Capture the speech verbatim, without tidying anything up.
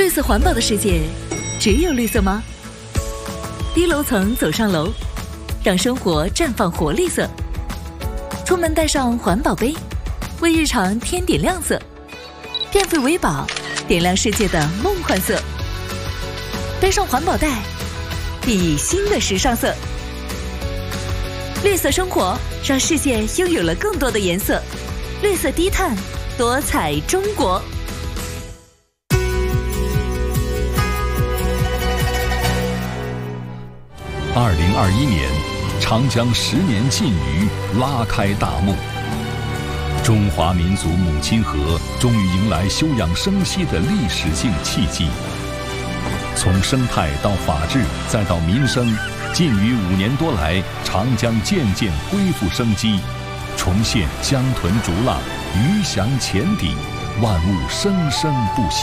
色环保的世界，只有绿色吗？低楼层走上楼，让生活绽放活力色。出门带上环保杯，为日常添点亮色。变废为宝，点亮世界的梦幻色。背上环保袋，熠熠新的时尚色。绿色生活，让世界拥有了更多的颜色。绿色低碳，多彩中国。 二零二一年，长江十年禁渔拉开大幕，中华民族母亲河终于迎来休养生息的历史性契机。从生态到法治，再到民生，禁渔五年多来，长江渐渐恢复生机，重现江豚逐浪，鱼翔浅底，万物生生不息。